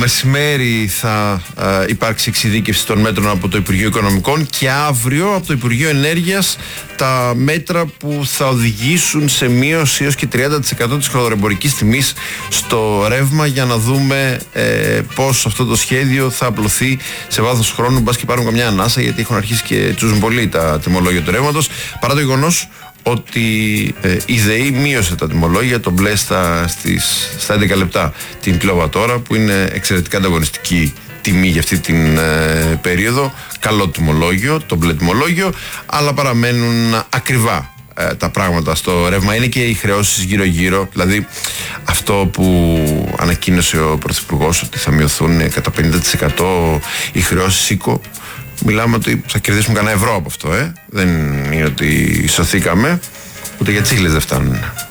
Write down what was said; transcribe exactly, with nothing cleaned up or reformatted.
Μεσημέρι θα α, υπάρξει εξειδίκευση των μέτρων από το Υπουργείο Οικονομικών και αύριο από το Υπουργείο Ενέργειας τα μέτρα που θα οδηγήσουν σε μείωση έως και τριάντα τοις εκατό της χονδροεμπορικής τιμής στο ρεύμα, για να δούμε ε, πώς αυτό το σχέδιο θα απλωθεί σε βάθος χρόνου. Μπας και πάρουν καμιά ανάσα, γιατί έχουν αρχίσει και τσούζουν πολύ τα τιμολόγια του ρεύματος, παρά το γεγονός ότι ε, η ΔΕΗ μείωσε τα τιμολόγια, το μπλε στα, στις, στα έντεκα λεπτά την κιλοβατόρα, που είναι εξαιρετικά ανταγωνιστική τιμή για αυτή την ε, περίοδο. Καλό τιμολόγιο, το μπλε τιμολόγιο, αλλά παραμένουν ακριβά ε, τα πράγματα στο ρεύμα. Είναι και οι χρεώσεις γύρω-γύρω, δηλαδή αυτό που ανακοίνωσε ο Πρωθυπουργός, ότι θα μειωθούν κατά πενήντα τοις εκατό οι χρεώσεις οίκο. Μιλάμε ότι θα κερδίσουμε κανένα ευρώ από αυτό, ε. Δεν είναι ότι σωθήκαμε, ούτε για τσίχλες δεν φτάνουν.